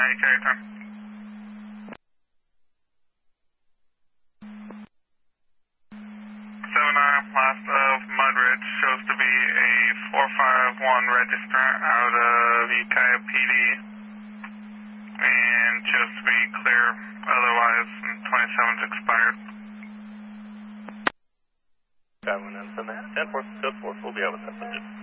carry turn. 79 last of Mudridge shows to be a 451 register out of Ukiah PD. And shows to be clear, otherwise 27's expired. Got one in 10-4, code 4, we'll be out with that subject.